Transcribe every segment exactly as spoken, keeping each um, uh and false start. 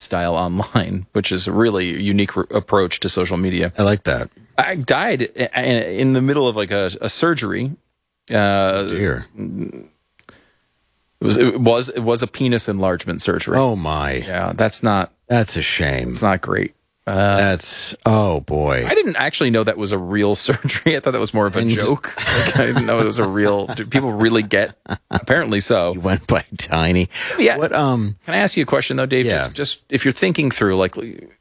lifestyle online, which is a really unique re- approach to social media. I like that. I died in the middle of like a, a surgery. Uh, Dear. It was it was it was a penis enlargement surgery. Oh my. Yeah, that's not That's a shame. it's not great. Uh, That's oh boy. I didn't actually know that was a real surgery. I thought that was more of a joke. Like, I didn't know it was a real. Do people really get? Apparently so. You went by Tiny. Yeah. What um Can I ask you a question though, Dave? Yeah. Just, just if you're thinking through like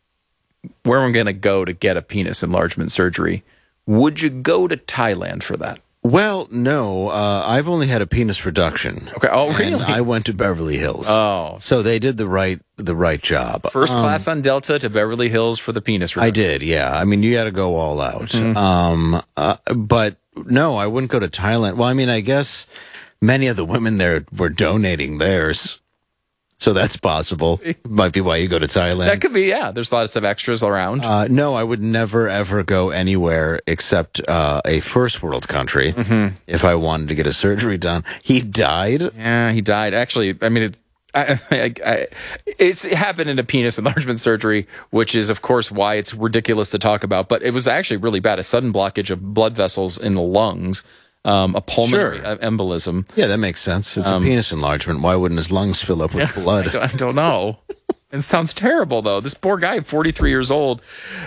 where I'm going to go to get a penis enlargement surgery, would you go to Thailand for that? Well, no. Uh, I've only had a penis reduction. Okay. Oh, And really? I went to Beverly Hills. Oh, So they did the right the right job. first Um, class on Delta to Beverly Hills for the penis I reduction. did, yeah. I mean, you got to go all out. Um, uh, but no, I wouldn't go to Thailand. Well, I mean, I guess many of the women there were donating theirs, so that's possible. Might be why you go to Thailand. That could be, yeah. There's lots of extras around. Uh, no, I would never ever go anywhere except uh, a first world country if I wanted to get a surgery done. He died. Yeah, he died. Actually, I mean, it, I, I, I, it's it happened in a penis enlargement surgery, which is, of course, why it's ridiculous to talk about. But it was actually really bad. A sudden blockage of blood vessels in the lungs, um, a pulmonary Sure. embolism. Yeah, that makes sense. It's a penis enlargement. Why wouldn't his lungs fill up with I blood? don't, I don't know. It sounds terrible, though. This poor guy, forty-three years old.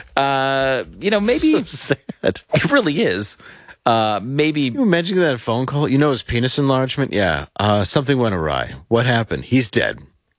Uh, you know, maybe So sad. it really is. Uh, maybe Can you imagine that phone call? You know his penis enlargement? Yeah. Uh, something went awry. What happened? He's dead.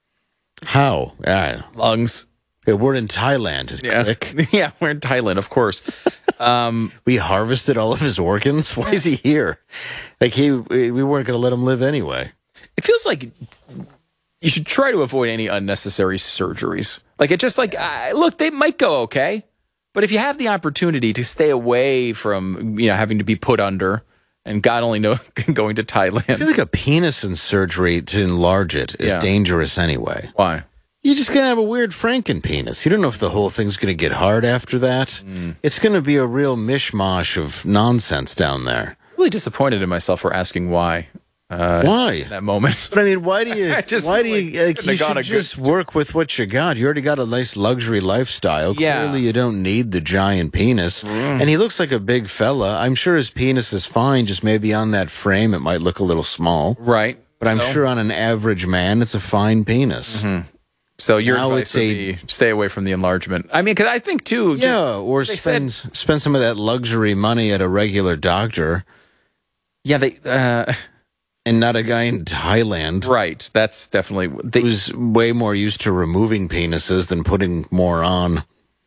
How? Yeah. lungs. Okay, we're in Thailand. Yeah, Click. yeah. We're in Thailand, of course. Um, We harvested all of his organs. Why is he here? Like he, we weren't going to let him live anyway. it feels like you should try to avoid any unnecessary surgeries. Like it just like uh, look, they might go okay, but if you have the opportunity to stay away from you know having to be put under, and God only knows going to I Thailand. feel like a penis in surgery to enlarge it is Yeah. dangerous anyway. Why? You're just going to have a weird Franken penis. You don't know if the whole thing's going to get hard after that. Mm. It's going to be a real mishmash of nonsense down there. Really disappointed in myself for asking why. Uh, Why? in that moment. But I mean, why do you? I just why do feel you? like Like, couldn't you have gone should a good- just work with what you got. You already got a nice luxury lifestyle. Yeah. Clearly, you don't need the giant penis. And he looks like a big fella. I'm sure his penis is fine. Just maybe on that frame, it might look a little small. Right. But I'm So- sure on an average man, it's a fine penis. So your Now advice it's would a- be stay away from the enlargement. I mean, because I think too. just- Yeah, or they spend spend some of that luxury money at a regular doctor yeah. They. Uh, and not a guy in Thailand right. That's definitely. They, who's way more used to removing penises than putting more on.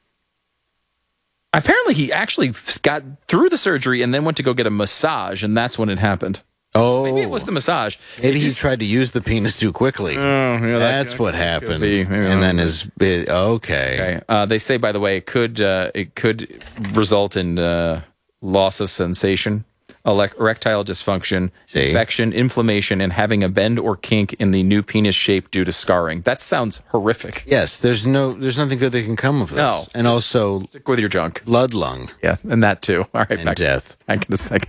Apparently, he actually f- got through the surgery and then went to go get a massage, and that's when it happened. Oh, Maybe it was the massage. Maybe It he just- tried to use the penis too quickly. Oh, yeah, that That's could- what could happened. be. Maybe And not. then his bit. Okay. Okay. Uh, they say, by the way, it could uh, it could result in uh, loss of sensation, elec- erectile dysfunction, See? infection, inflammation, and having a bend or kink in the new penis shape due to scarring. That sounds horrific. Yes, there's no, there's nothing good that can come of this. No, and also Stick with your junk. blood lung Yeah, and that too. All right, and back, death. back in a second.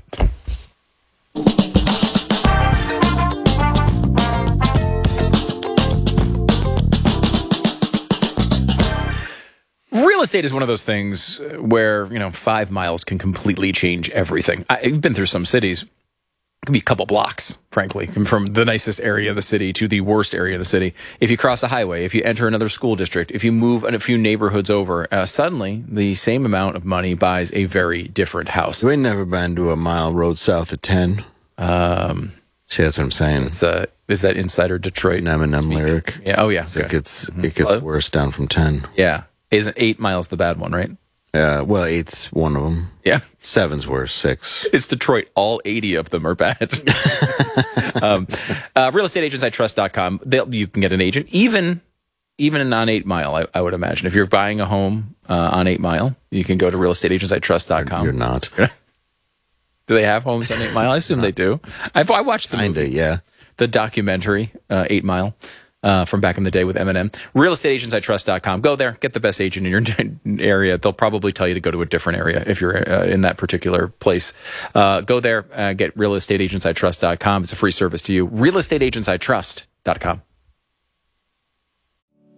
Real estate is one of those things where, you know, five miles can completely change everything. I- I've been through some cities. It could be a couple blocks, frankly, from the nicest area of the city to the worst area of the city. If you cross a highway, if you enter another school district, if you move a few neighborhoods over, uh, suddenly the same amount of money buys a very different house. You ain't never been to a mile road south of ten. Um, See, that's what I'm saying. it's uh, is that Insider Detroit? An Eminem lyric. Yeah. Oh, yeah. It Okay. gets it gets Hello? worse down from ten. Yeah. Isn't eight miles the bad one, right? Uh, well, eight's one of them. Yeah. Seven's worse. Six. It's Detroit. All eighty of them are bad. um, uh, real estate agents I trust dot com. They'll, you can get an agent, even even on eight mile, I, I would imagine. If you're buying a home uh, on eight mile, you can go to real estate agents I trust dot com. You're not. Do they have homes on eight mile? I assume they do. I've, I watched the Kinda, movie, yeah. the documentary, uh, eight mile. Uh, from back in the day with Eminem. real estate agents I trust dot com. Go there, get the best agent in your area. They'll probably tell you to go to a different area if you're uh, in that particular place. Uh, go there, uh, get real estate agents I trust dot com. It's a free service to you. real estate agents I trust dot com.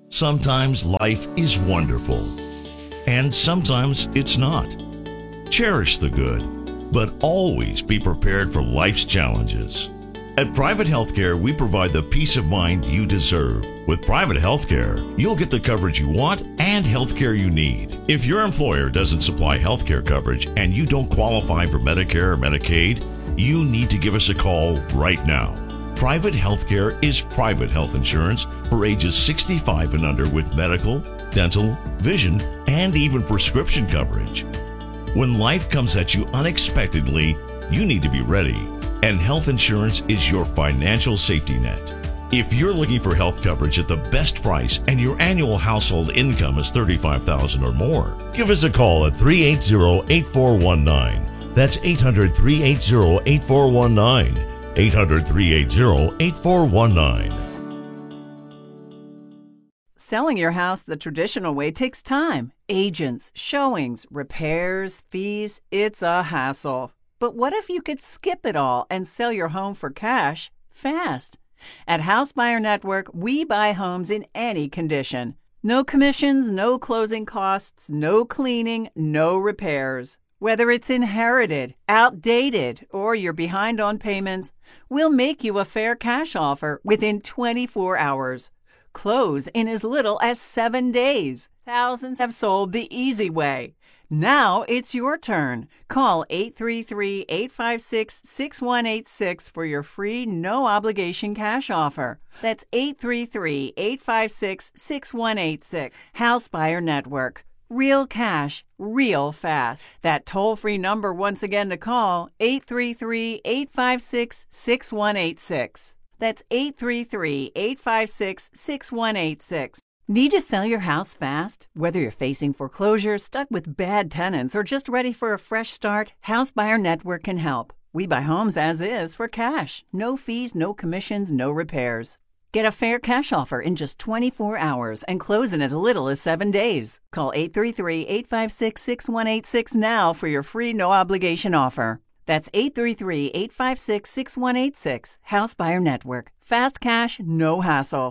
Sometimes life is wonderful, and sometimes it's not. Cherish the good, but always be prepared for life's challenges. At Private Healthcare, we provide the peace of mind you deserve. With Private Healthcare, you'll get the coverage you want and healthcare you need. If your employer doesn't supply healthcare coverage and you don't qualify for Medicare or Medicaid, you need to give us a call right now. Private Healthcare is private health insurance for ages sixty-five and under with medical, dental, vision, and even prescription coverage. When life comes at you unexpectedly, you need to be ready, and health insurance is your financial safety net. If you're looking for health coverage at the best price and your annual household income is thirty-five thousand dollars or more, give us a call at three eight zero, eight four one nine. That's eight hundred, three eight zero, eight four one nine. eight hundred, three eight zero, eight four one nine. Selling your house the traditional way takes time. Agents, showings, repairs, fees. It's a hassle. But what if you could skip it all and sell your home for cash fast? At House Buyer Network, we buy homes in any condition. No commissions, no closing costs, no cleaning, no repairs. Whether it's inherited, outdated, or you're behind on payments, we'll make you a fair cash offer within twenty-four hours. Close in as little as seven days. Thousands have sold the easy way. Now it's your turn. Call eight three three, eight five six, six one eight six for your free no-obligation cash offer. That's eight three three, eight five six, six one eight six. House Buyer Network. Real cash, real fast. That toll-free number once again to call, eight three three, eight five six, six one eight six. That's eight three three, eight five six, six one eight six. Need to sell your house fast? Whether you're facing foreclosure, stuck with bad tenants, or just ready for a fresh start, House Buyer Network can help. We buy homes as is for cash. No fees, no commissions, no repairs. Get a fair cash offer in just twenty-four hours and close in as little as seven days. Call eight three three, eight five six, six one eight six now for your free no-obligation offer. That's eight three three, eight five six, six one eight six. House Buyer Network. Fast cash, no hassle.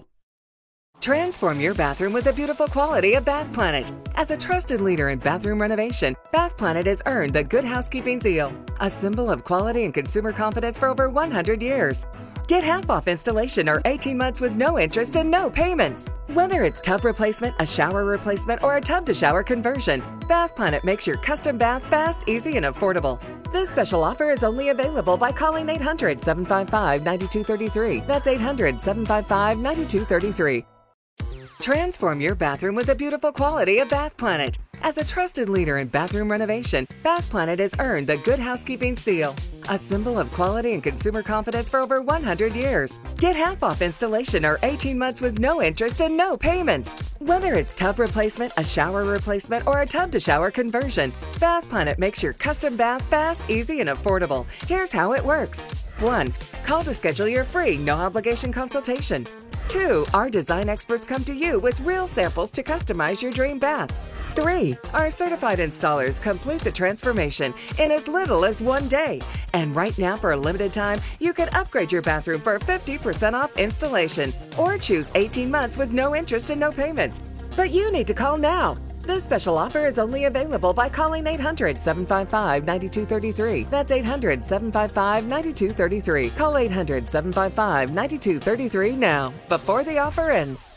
Transform your bathroom with the beautiful quality of Bath Planet. As a trusted leader in bathroom renovation, Bath Planet has earned the Good Housekeeping seal, a symbol of quality and consumer confidence for over one hundred years. Get half off installation or eighteen months with no interest and no payments. Whether it's tub replacement, a shower replacement, or a tub-to-shower conversion, Bath Planet makes your custom bath fast, easy, and affordable. This special offer is only available by calling eight hundred, seven five five, nine two three three. That's eight hundred, seven five five, nine two three three. Transform your bathroom with the beautiful quality of Bath Planet. As a trusted leader in bathroom renovation, Bath Planet has earned the Good Housekeeping seal, a symbol of quality and consumer confidence for over one hundred years. Get half off installation or eighteen months with no interest and no payments. Whether it's tub replacement, a shower replacement, or a tub-to-shower conversion, Bath Planet makes your custom bath fast, easy, and affordable. Here's how it works. one. Call to schedule your free no-obligation consultation. two. Our design experts come to you with real samples to customize your dream bath. three. Our certified installers complete the transformation in as little as one day. And right now, for a limited time, you can upgrade your bathroom for fifty percent off installation or choose eighteen months with no interest and no payments. But you need to call now. This special offer is only available by calling eight hundred, seven five five, nine two three three. That's eight hundred, seven five five, nine two three three. Call eight hundred, seven five five, nine two three three now, before the offer ends.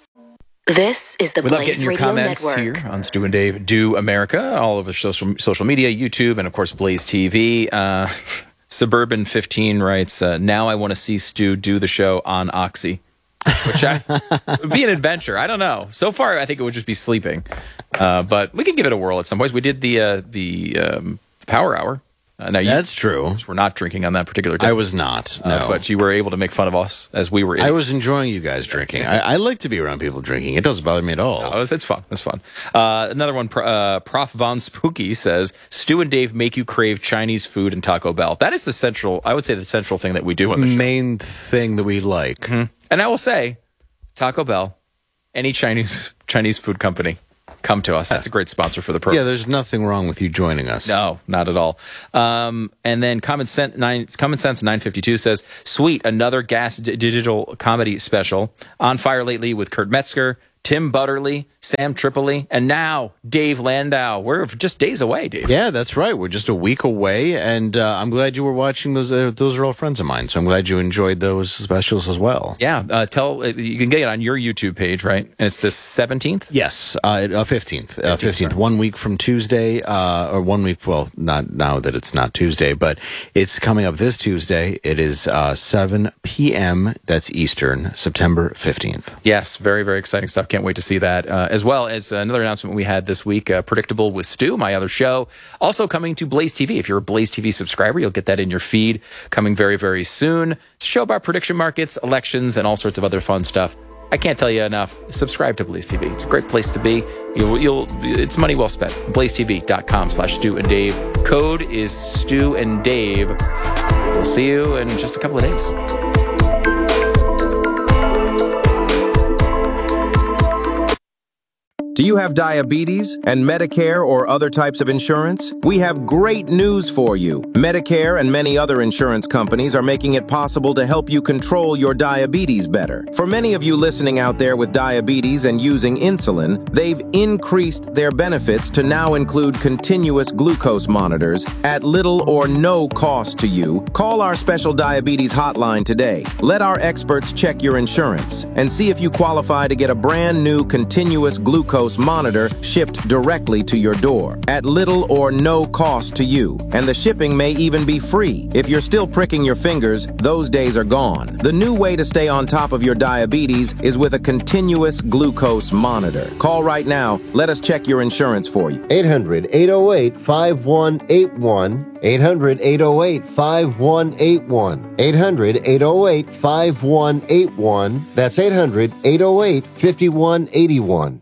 This is the we love Blaze getting your Radio comments Network. here on Stu and Dave Do America, all over social social media, YouTube, and of course Blaze T V. Uh, Suburban fifteen writes, uh, now I want to see Stu do the show on Oxy. Which I, would be an adventure. I don't know. So far, I think it would just be sleeping. Uh, but we can give it a whirl at some point. We did the uh, the um, Power Hour. Uh, now you, That's true. We're not drinking on that particular day. I was not, no. Uh, but you were able to make fun of us as we were in. I was enjoying you guys drinking. I, I like to be around people drinking. It doesn't bother me at all. No, it's, it's fun. It's fun. Uh, another one, uh, Prof Von Spooky says, Stu and Dave make you crave Chinese food and Taco Bell. That is the central, I would say the central thing that we do on the show. Main thing that we like. Mm-hmm. And I will say, Taco Bell, any Chinese Chinese food company, come to us. That's a great sponsor for the program. Yeah, there's nothing wrong with you joining us. No, not at all. Um, and then Common Sense nine Common Sense nine fifty-two says, "Sweet, another gas d- digital comedy special on fire lately with Kurt Metzger, Tim Butterly, Sam Tripoli, and now Dave Landau. We're just days away, Dave. Yeah, that's right. We're just a week away, and uh, I'm glad you were watching those. Uh, those are all friends of mine, so I'm glad you enjoyed those specials as well. Yeah, uh, tell you can get it on your YouTube page, right? And it's the seventeenth. Yes, uh, fifteenth. Uh, fifteenth. One week from Tuesday, uh, or one week. Well, not now that it's not Tuesday, but it's coming up this Tuesday. It is uh, seven p.m. That's Eastern, September fifteenth. Yes, very very exciting stuff. Can't wait to see that. Uh, as well as another announcement we had this week, uh, Predictable with Stu, my other show, also coming to Blaze T V. If you're a Blaze T V subscriber, you'll get that in your feed coming very, very soon. It's a show about prediction markets, elections, and all sorts of other fun stuff. I can't tell you enough. Subscribe to Blaze T V. It's a great place to be. You'll, you'll, it's money well spent. blaze t v dot com slash Stu and Dave. Code is Stu and Dave. We'll see you in just a couple of days. Do you have diabetes and Medicare or other types of insurance? We have great news for you. Medicare and many other insurance companies are making it possible to help you control your diabetes better. For many of you listening out there with diabetes and using insulin, they've increased their benefits to now include continuous glucose monitors at little or no cost to you. Call our special diabetes hotline today. Let our experts check your insurance and see if you qualify to get a brand new continuous glucose monitor shipped directly to your door at little or no cost to you. And the shipping may even be free. If you're still pricking your fingers, those days are gone. The new way to stay on top of your diabetes is with a continuous glucose monitor. Call right now. Let us check your insurance for you. eight hundred, eight oh eight, five one eight one. eight hundred, eight oh eight, five one eight one. eight hundred, eight oh eight, five one eight one. That's eight hundred, eight oh eight, five one eight one.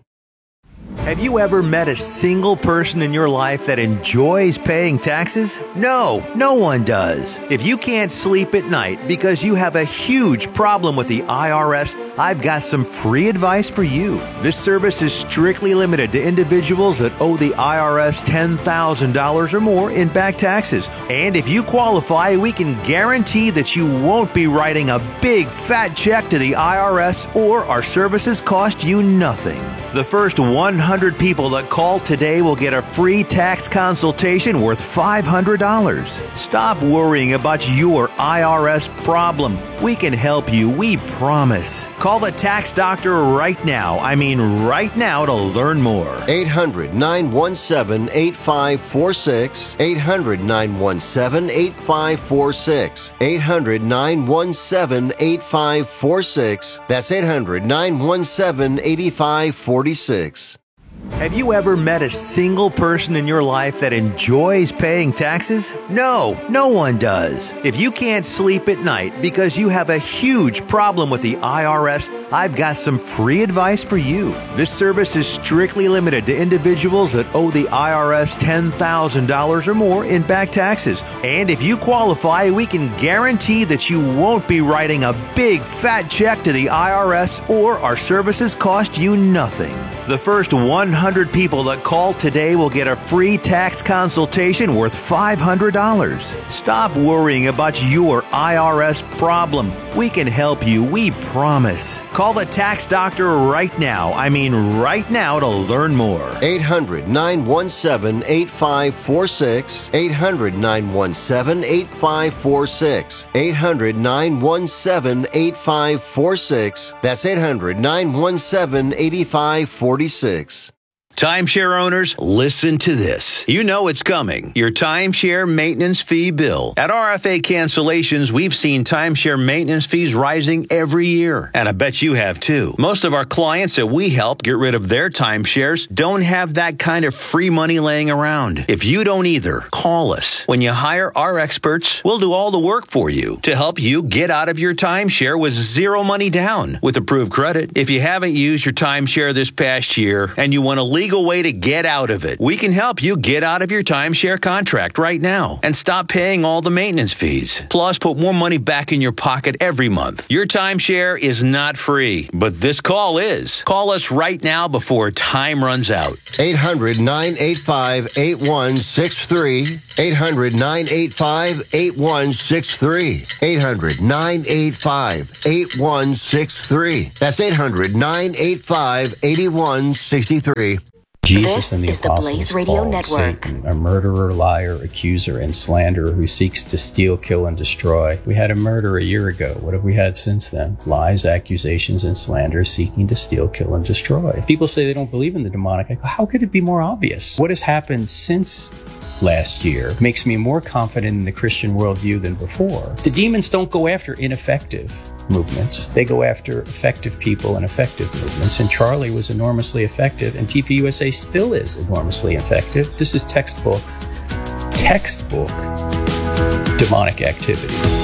Have you ever met a single person in your life that enjoys paying taxes? No, no one does. If you can't sleep at night because you have a huge problem with the I R S, I've got some free advice for you. This service is strictly limited to individuals that owe the I R S ten thousand dollars or more in back taxes. And if you qualify, we can guarantee that you won't be writing a big fat check to the I R S, or our services cost you nothing. The first one hundred people that call today will get a free tax consultation worth five hundred dollars. Stop worrying about your I R S problem. We can help you, we promise. Call the tax doctor right now. I mean right now to learn more. eight hundred, nine one seven, eight five four six. eight hundred, nine one seven, eight five four six. eight hundred, nine one seven, eight five four six. That's eight hundred, nine one seven, eight five four six. Have you ever met a single person in your life that enjoys paying taxes? No, no one does. If you can't sleep at night because you have a huge problem with the I R S, I've got some free advice for you. This service is strictly limited to individuals that owe the I R S ten thousand dollars or more in back taxes. And if you qualify, we can guarantee that you won't be writing a big fat check to the I R S, or our services cost you nothing. The first one hundred people that call today will get a free tax consultation worth five hundred dollars. Stop worrying about your I R S problem. We can help you, we promise. Call the tax doctor right now. I mean right now to learn more. eight hundred, nine one seven, eight five four six. eight hundred, nine one seven, eight five four six. eight hundred, nine one seven, eight five four six. That's eight hundred, nine one seven, eight five four six. Timeshare owners, listen to this. You know it's coming. Your timeshare maintenance fee bill. At R F A Cancellations, we've seen timeshare maintenance fees rising every year. And I bet you have too. Most of our clients that we help get rid of their timeshares don't have that kind of free money laying around. If you don't either, call us. When you hire our experts, we'll do all the work for you to help you get out of your timeshare with zero money down with approved credit. If you haven't used your timeshare this past year and you want to leave legal way to get out of it. We can help you get out of your timeshare contract right now and stop paying all the maintenance fees. Plus, put more money back in your pocket every month. Your timeshare is not free, but this call is. Call us right now before time runs out. eight hundred, nine eight five, eight one six three. eight hundred, nine eight five, eight one six three. eight hundred, nine eight five, eight one six three. That's eight hundred, nine eight five, eight one six three. This Jesus and the is the apostles Blaze Radio called Network. Satan a murderer, liar, accuser, and slanderer who seeks to steal, kill, and destroy. We had a murder a year ago. What have we had since then? Lies, accusations, and slander seeking to steal, kill, and destroy. People say they don't believe in the demonic. I go, how could it be more obvious? What has happened since last year makes me more confident in the Christian worldview than before. The demons don't go after ineffective movements. They go after effective people and effective movements. And Charlie was enormously effective, and T P U S A still is enormously effective. This is textbook, textbook demonic activity.